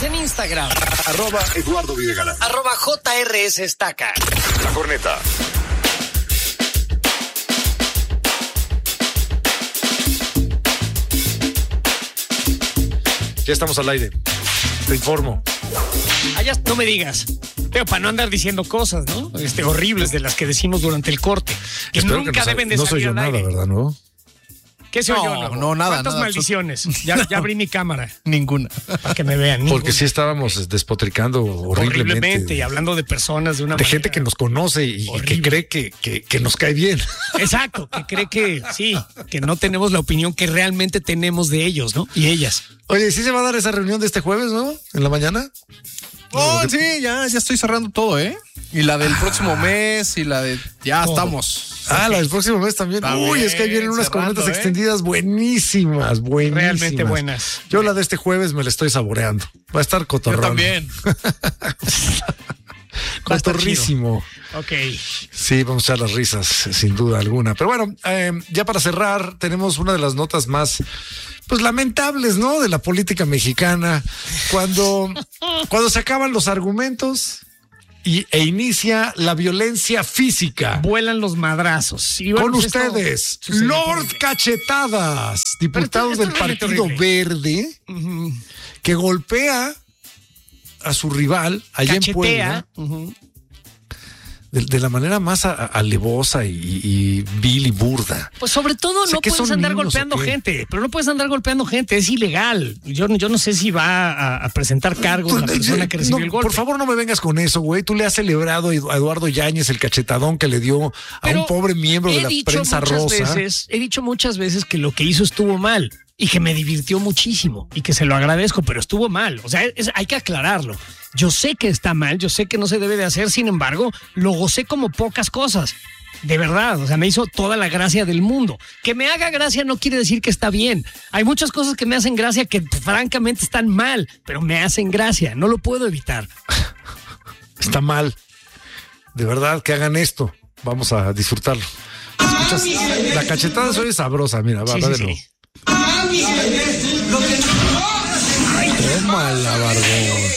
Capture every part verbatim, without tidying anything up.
en Instagram. Arroba Eduardo Videgaray. Arroba J R S Estaca. La Corneta. Ya estamos al aire. Te informo. Ah, ya no me digas. Pero para no andar diciendo cosas, ¿no? Este, horribles de las que decimos durante el corte. Que Espero nunca que no, deben de no salir soy yo al nada, aire. ¿verdad? ¿No? ¿Qué soy No, yo? No, no, nada, ¿Cuántas nada, maldiciones? Ya, ya abrí mi cámara Ninguna. para que me vean. Porque Ninguna. sí estábamos despotricando horriblemente. Horriblemente y hablando de personas de una de manera gente que nos conoce y, y que horrible. cree que, que, que nos cae bien. Exacto, que cree que sí, que no tenemos la opinión que realmente tenemos de ellos, ¿no? Y ellas. Oye, ¿sí se va a dar esa reunión de este jueves, no? ¿En la mañana? Oh, sí, ya, ya estoy cerrando todo, ¿eh? Y la del próximo mes y la de... Ya Todo. estamos. Ah, la del próximo mes también. También, Uy, es que ahí vienen unas cerrando, cornetas ¿eh? extendidas buenísimas, buenísimas. Realmente buenas. Yo la de este jueves me la estoy saboreando. Va a estar Yo cotorrón. también. Va a estar Cotorrísimo. Ok. Sí, vamos a echar las risas, sin duda alguna. Pero bueno, eh, ya para cerrar, tenemos una de las notas más, pues, lamentables, ¿no? De la política mexicana. Cuando, cuando se acaban los argumentos y, e inicia la violencia física. Vuelan los madrazos. Y bueno, Con pues esto ustedes, sucede Lord horrible. Cachetadas, diputado esto del es realmente Partido horrible. Verde, Ujú. que golpea a su rival allá en Puebla. Cachetea. Ujú. De, de la manera más a- a- alevosa y, y vil y burda. Pues sobre todo O sea, no ¿qué puedes son andar niños golpeando o qué? gente, pero no puedes andar golpeando gente, es ilegal. Yo, yo no sé si va a, a presentar cargos la persona que recibió No, el golpe. por favor, no me vengas con eso, güey. Tú le has celebrado a Edu- a Eduardo Yáñez el cachetadón que le dio a Pero un pobre miembro he de la dicho prensa muchas rosa. veces, he dicho muchas veces que lo que hizo estuvo mal y que me divirtió muchísimo y que se lo agradezco, pero estuvo mal. O sea, es- hay que aclararlo. Yo sé que está mal, yo sé que no se debe de hacer, sin embargo, lo gocé como pocas cosas. De verdad, o sea, me hizo toda la gracia del mundo. Que me haga gracia no quiere decir que está bien. Hay muchas cosas que me hacen gracia que francamente están mal, pero me hacen gracia, no lo puedo evitar. Está mal. De verdad, que hagan esto. Vamos a disfrutarlo. ¿Escuchas? La cachetada se oye sabrosa, mira, va, Sí, va sí, de nuevo. sí. Tómala, barbón.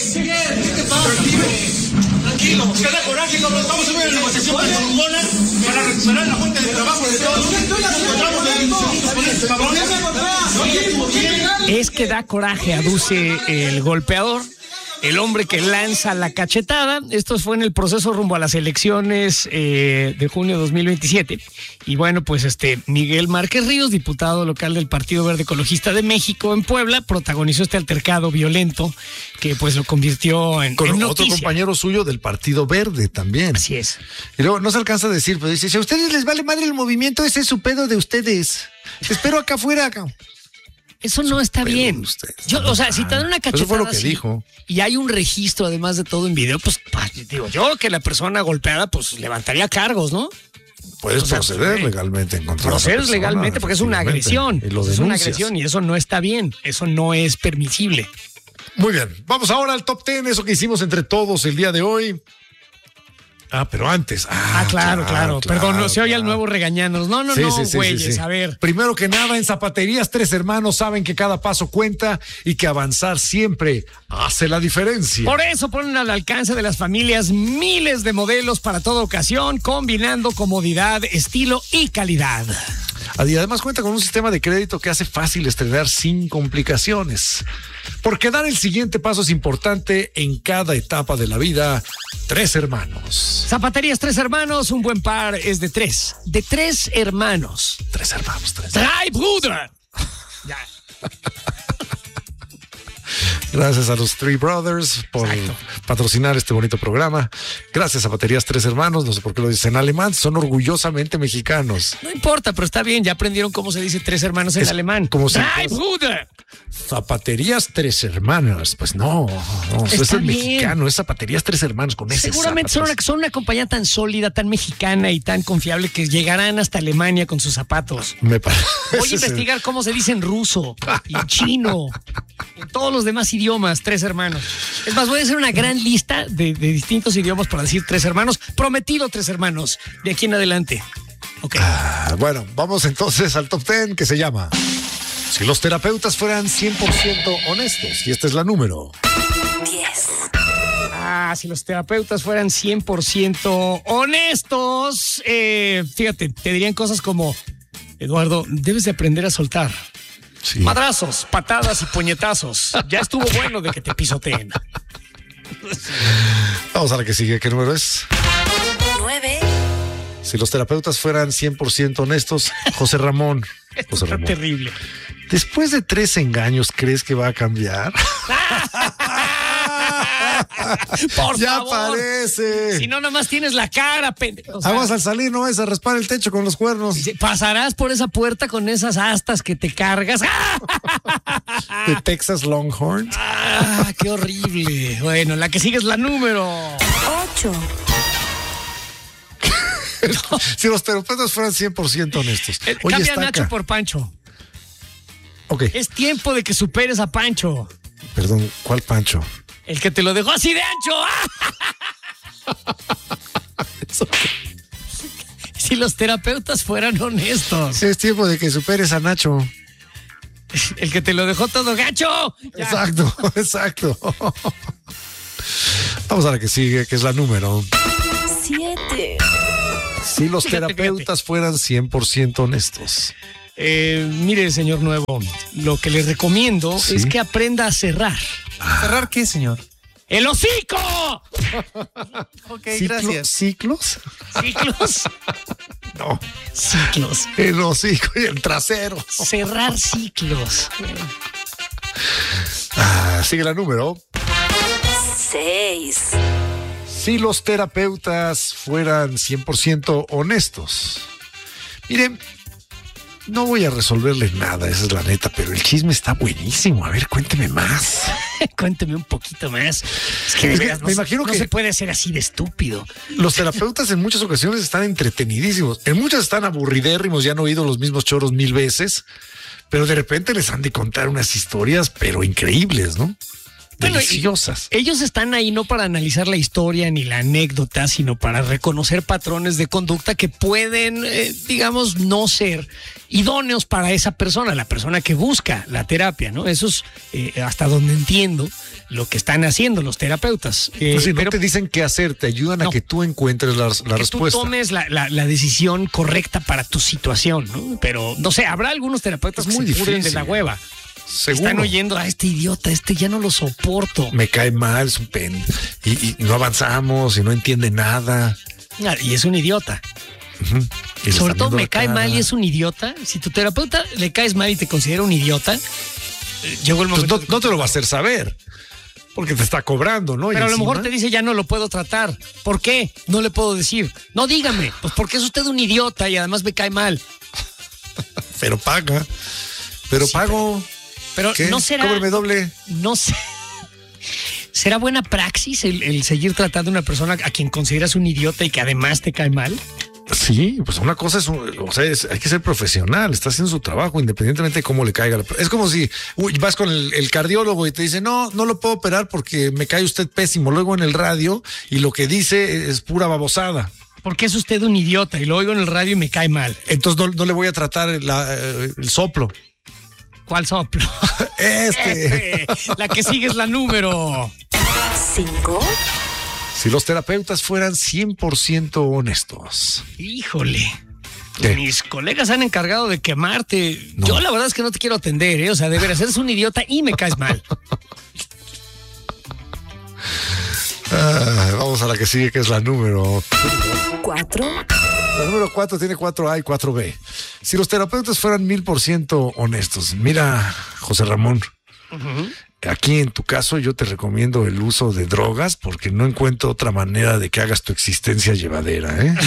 Tranquilo, que da coraje, cabrón. Estamos en una negociación para Solomona, para recuperar la fuente de trabajo de todos. Encontramos el cabrón. Es que da coraje, aduce el golpeador, el hombre que lanza la cachetada. Esto fue en el proceso rumbo a las elecciones eh, de junio de dos mil veintisiete. Y bueno, pues este Miguel Márquez Ríos, diputado local del Partido Verde Ecologista de México en Puebla, protagonizó este altercado violento que pues lo convirtió en, Con en otro noticia. compañero suyo del Partido Verde también. Así es. Y luego no se alcanza a decir, pero dice, si a ustedes les vale madre el movimiento, ese es su pedo de ustedes. Te espero acá afuera, acá. Eso no está pedo bien. de ustedes. Yo, o sea, si te dan una cachetada Eso fue lo que así, dijo. y hay un registro además de todo en video, pues pa- digo yo que la persona golpeada pues levantaría cargos, ¿no? Puedes O sea, proceder sí. legalmente en contra de esa Procedes persona, legalmente porque es una agresión. efectivamente, Y lo Es una denuncias. agresión y eso no está bien. Eso no es permisible. Muy bien, vamos ahora al top ten, eso que hicimos entre todos el día de hoy. Ah, pero antes. Ah, Ah, claro, claro. Perdón, no se oye al claro. nuevo regañándonos. No, no, Sí, no, sí, sí, sí, güeyes, sí. a ver. Primero que nada, en Zapaterías Tres Hermanos saben que cada paso cuenta y que avanzar siempre hace la diferencia. Por eso ponen al alcance de las familias miles de modelos para toda ocasión, combinando comodidad, estilo y calidad. Y además cuenta con un sistema de crédito que hace fácil estrenar sin complicaciones. Porque dar el siguiente paso es importante en cada etapa de la vida. Tres hermanos. Zapaterías Tres Hermanos, un buen par es de tres. De tres hermanos. Tres hermanos, tres. ¡Trae, Bruder! Ya. Gracias a los Three Brothers por Exacto. patrocinar este bonito programa. Gracias a Zapaterías Tres Hermanos, no sé por qué lo dicen en alemán, son orgullosamente mexicanos. No importa, pero está bien, ya aprendieron cómo se dice tres hermanos en Es alemán. como si- ¡Trae, Bruder! Zapaterías Tres Hermanos, pues no, no, eso Está es bien. mexicano, es Zapaterías Tres Hermanos con ese. Seguramente son una, son una compañía tan sólida, tan mexicana y tan confiable que llegarán hasta Alemania con sus zapatos. Me parece. Voy a investigar cómo se dice en ruso, y en chino, en todos los demás idiomas, tres hermanos. Es más, voy a hacer una gran lista de, de distintos idiomas para decir tres hermanos. Prometido tres hermanos, de aquí en adelante. Ok. Ah, bueno, vamos entonces al top ten que se llama Si los terapeutas fueran cien por ciento honestos. Y esta es la número diez. Ah, si los terapeutas fueran cien por ciento honestos, eh, fíjate, te dirían cosas como, Eduardo, debes de aprender a soltar. Sí. Madrazos, patadas y puñetazos. Ya estuvo bueno de que te pisoteen. Vamos a la que sigue. ¿Qué número es? nueve. Si los terapeutas fueran cien por ciento honestos, José Ramón. Esto José está Ramón. terrible. Después de tres engaños, ¿crees que va a cambiar? Por ya favor. parece. Si no, nomás tienes la cara, pendejo. O sea, Aguas al salir, no vas a raspar el techo con los cuernos. pasarás por esa puerta con esas astas que te cargas. De Texas Longhorn. ¡Ah, qué horrible! Bueno, la que sigue es la número. ocho. Si los terapeutas fueran cien por ciento honestos. Eh, Oye, Cambia a está Nacho acá. por Pancho. Ok, Es tiempo de que superes a Pancho. perdón, ¿cuál Pancho? El que te lo dejó así de ancho. Si los terapeutas fueran honestos. Es tiempo de que superes a Nacho. El que te lo dejó todo gacho. Ya. Exacto, exacto. Vamos a la que sigue, que es la número. siete. Si los Fíjate, terapeutas fueran cien por ciento honestos. Eh, mire, señor Nuevo, lo que le recomiendo Sí. es que aprenda a cerrar. ¿Cerrar qué, señor? ¡El hocico! Ok, ¿Ciclo- gracias. ¿Ciclos? Ciclos. No, Ciclos. el hocico y el trasero. Cerrar ciclos. Ah, sigue la número. seis. Si los terapeutas fueran cien por ciento honestos. Miren, no voy a resolverle nada, esa es la neta, pero el chisme está buenísimo. A ver, cuénteme más. Cuénteme un poquito más. Es que de Es que veras no me se- imagino no que- se puede ser así de estúpido. Los terapeutas en muchas ocasiones están entretenidísimos. En muchas están aburridérrimos, ya han oído los mismos choros mil veces, pero de repente les han de contar unas historias, pero increíbles, ¿no? Bueno, y- Deliciosas. Ellos están ahí no para analizar la historia ni la anécdota, sino para reconocer patrones de conducta que pueden, eh, digamos, no ser idóneos para esa persona, la persona que busca la terapia, ¿no? Eso es eh, hasta donde entiendo lo que están haciendo los terapeutas. Eh, Pues si no pero te dicen qué hacer, te ayudan No. a que tú encuentres la, la que respuesta. tú tomes la, la- la decisión correcta para tu situación, ¿no? Pero, no sé, habrá algunos terapeutas Es que muy se pudren de difícil. la hueva. Seguro. Están oyendo a este idiota, este ya no lo soporto. Me cae mal, es un pen. Y, y no avanzamos y no entiende nada. Ah, Y es un idiota. Y le Sobre están todo viendo me la cae cara. mal y es un idiota. Si tu terapeuta le caes mal y te considera un idiota, eh, llegó el Pues momento. no, no te lo va a hacer saber. Porque te está cobrando, ¿no? Y pero a lo encima- mejor te dice ya no lo puedo tratar. ¿Por qué? No le puedo decir. No, dígame. Pues porque es usted un idiota y además me cae mal. Pero paga. Pero Sí, pago. Pero ¿Qué? no será. Cóbreme doble. No sé. ¿Será buena praxis el, el seguir tratando a una persona a quien consideras un idiota y que además te cae mal? Sí, pues una cosa es, un- o sea, es- hay que ser profesional, está haciendo su trabajo independientemente de cómo le caiga. la- Es como si uy, vas con el, el cardiólogo y te dice, no, no lo puedo operar porque me cae usted pésimo. Luego en el radio y lo que dice es pura babosada. Porque es usted un idiota y lo oigo en el radio y me cae mal. Entonces no, no le voy a tratar la- eh, el soplo. ¿Cuál soplo? Este. La que sigue es la número. cinco. Si los terapeutas fueran cien por ciento honestos. Híjole. ¿Qué? Mis colegas han encargado de quemarte. No. Yo la verdad es que no te quiero atender, ¿eh? O sea, de veras, eres un idiota y me caes mal. Ah, vamos a la que sigue, que es la número. cuatro. La número cuatro tiene cuatro A y cuatro B. Si los terapeutas fueran mil por ciento honestos, mira, José Ramón, aquí en tu caso yo te recomiendo el uso de drogas porque no encuentro otra manera de que hagas tu existencia llevadera, ¿eh?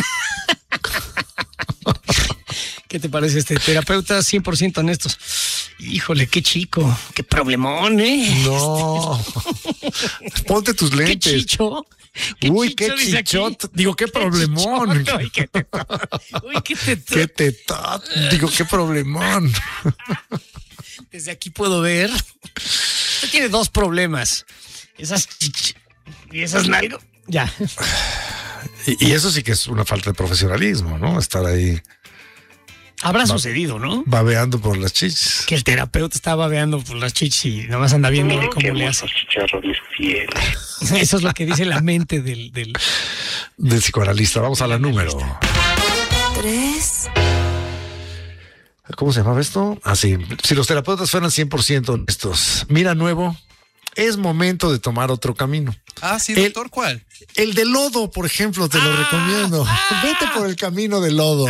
¿Qué te parece este terapeuta cien por ciento honestos? Híjole, qué chico, qué problemón, ¿eh? No. Ponte tus Qué lentes. chicho. Uy, qué dice aquí. chichot. Digo, qué problemón. chichote, Uy, qué tetón. Uy, qué tetón. Qué tetot. Digo, qué problemón. Desde aquí puedo ver. Usted tiene dos problemas. Esas chich- y esas nalgas. Ya. Y, y eso sí que es una falta de profesionalismo, ¿no? Estar ahí Habrá Va- sucedido, ¿no? Babeando por las chichis. Que el terapeuta está babeando por las chichis y nada más anda viendo cómo le hace. Eso es lo que dice la mente del... del... Del psicoanalista. Vamos a la número. Tres. ¿Cómo se llamaba esto? Así. Si los terapeutas fueran cien por ciento honestos. Mira, nuevo. Es momento de tomar otro camino. Ah, sí, El- doctor, ¿cuál? El de lodo, por ejemplo, te lo recomiendo. Vete por el camino del lodo.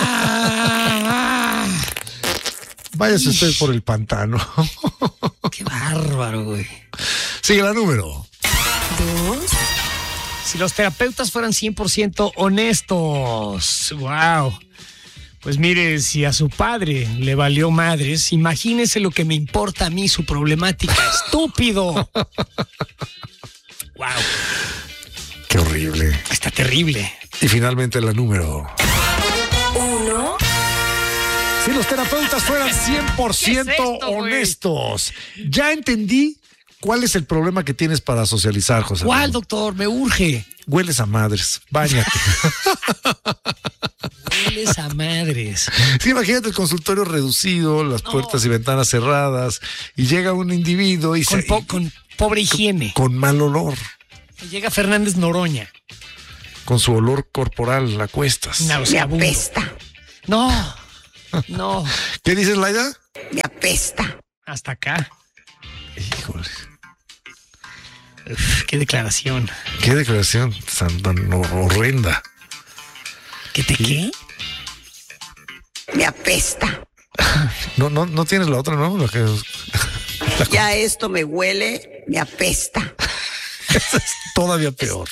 ¡Ah! Váyase usted por el pantano. ¡Qué bárbaro, güey! Sigue la número. Dos. Si los terapeutas fueran cien por ciento honestos. ¡Wow! Pues mire, si a su padre le valió madres, imagínese lo que me importa a mí su problemática. ¡Estúpido! ¡Wow! Qué horrible. Está terrible. Y finalmente la número. Uno. Si los terapeutas fueran cien por ciento ¿Qué es esto, güey? honestos. Ya entendí cuál es el problema que tienes para socializar, José. ¿Cuál, Ramón. doctor? Me urge. Hueles a madres. Báñate. Hueles a madres. Sí, imagínate el consultorio reducido, las puertas y ventanas cerradas, y llega un individuo y Con, se, po- y- con pobre higiene. con mal olor, Llega Fernández Noroña. con su olor corporal a cuestas. Nauseabundo. No, no. ¿Qué dices, Laida? Me apesta. Hasta acá. Híjole, Uf, qué declaración. qué declaración tan, tan horrenda. ¿Qué te qué? Me apesta. No, no, no tienes la otra, ¿no? La que, Ya esto me huele, me apesta. todavía peor.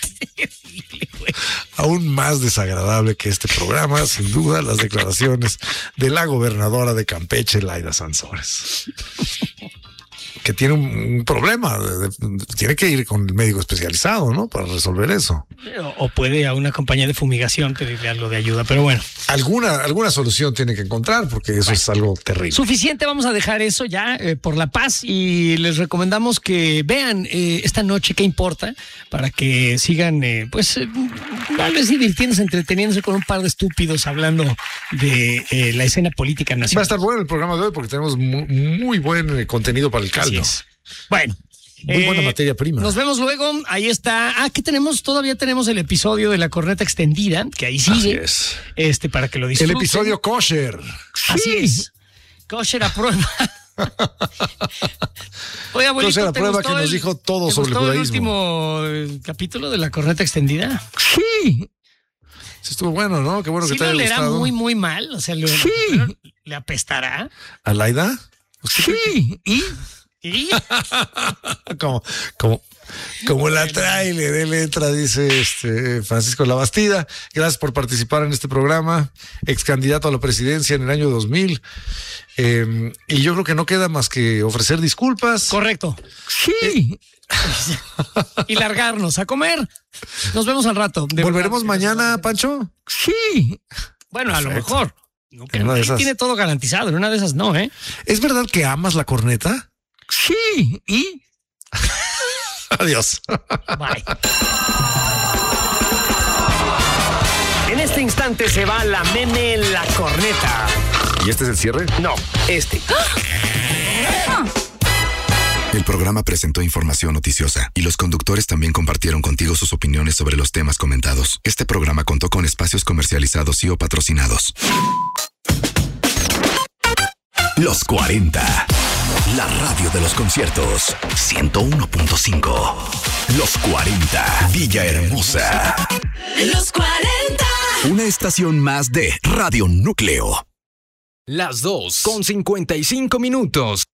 Aún más desagradable que este programa, sin duda, las declaraciones de la gobernadora de Campeche, Laida Sansores. Que tiene un, un problema, de- de- tiene que ir con el médico especializado, ¿no? Para resolver eso. O, o puede a una compañía de fumigación pedirle algo de ayuda, pero bueno. Alguna, alguna solución tiene que encontrar, porque eso es algo terrible. Suficiente, vamos a dejar eso ya eh, por la paz y les recomendamos que vean eh, esta noche qué importa para que sigan, eh, pues, eh, tal vez divirtiéndose, entreteniéndose con un par de estúpidos hablando de eh, la escena política Va a nacional. estar bueno el programa de hoy porque tenemos muy, muy buen eh, contenido para el Así caldo. es. Bueno. Muy buena materia prima. Nos vemos luego. Ahí está. Ah, que tenemos, todavía tenemos el episodio de la corneta extendida, que ahí Así sigue. es. Este, para que lo El disfruten. episodio kosher. Así es. Kosher a prueba. Oye, abuelito, Kosher a ¿te prueba gustó que nos el- dijo todo ¿te sobre el gustó el judaísmo? último eh, capítulo de la corneta extendida? Sí. Sí, estuvo bueno, ¿no? Qué bueno Sí que te lo haya leerá gustado. muy, muy mal. O sea, le, le apestará. ¿A Laida? Sí. ¿Y? ¿Y? como, como, como la trae, le dé letra, dice este Francisco Labastida. Gracias por participar en este programa. Ex candidato a la presidencia en el año dos mil. Eh, y yo creo que no queda más que ofrecer disculpas. Correcto. Sí. Y largarnos a comer. Nos vemos al rato. De ¿Volveremos verdad. mañana, Pancho? Sí. Bueno, a lo Perfecto. mejor. No, En una de nadie esas. tiene todo garantizado. En una de esas no, ¿eh? ¿Es verdad que amas la corneta? Sí. ¿Y? Adiós. Bye. En este instante se va la meme la corneta. ¿Y este es el cierre? No, este. El programa presentó información noticiosa y los conductores también compartieron contigo sus opiniones sobre los temas comentados. Este programa contó con espacios comercializados y o patrocinados. Los cuarenta. La radio de los conciertos. ciento uno punto cinco. Los cuarenta. Villahermosa. Los cuarenta. Una estación más de Radio Núcleo. Las dos con cincuenta y cinco minutos.